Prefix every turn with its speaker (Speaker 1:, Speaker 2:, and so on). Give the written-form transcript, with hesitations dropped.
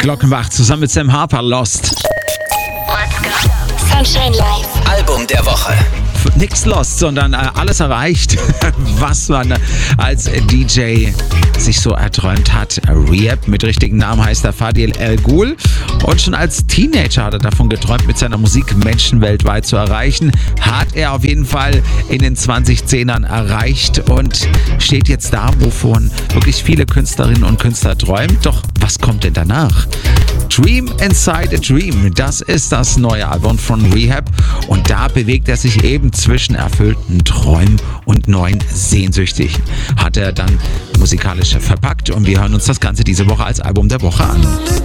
Speaker 1: Glockenbach zusammen mit Sam Harper, Lost.
Speaker 2: Let's go. Sunshine Live.
Speaker 3: Album der Woche.
Speaker 1: Nix lost, sondern alles erreicht, was man als DJ sich so erträumt hat. Rehab, mit richtigen Namen heißt er Fadil El Ghul. Und schon als Teenager hat er davon geträumt, mit seiner Musik Menschen weltweit zu erreichen. Hat er auf jeden Fall in den 2010ern erreicht und steht jetzt da, wovon wirklich viele Künstlerinnen und Künstler träumen. Doch was kommt denn danach? Dream Inside a Dream, das ist das neue Album von Rehab. Und da bewegt er sich eben zwischen erfüllten Träumen und neuen Sehnsüchtigen. Hat er dann musikalisch verpackt und wir hören uns das Ganze diese Woche als Album der Woche an.